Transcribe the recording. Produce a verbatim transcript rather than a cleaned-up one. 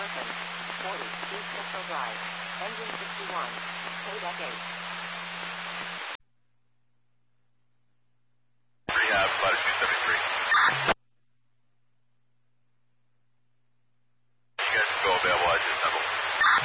open. forty, East Central Drive. Engine sixty-one. Payback eight.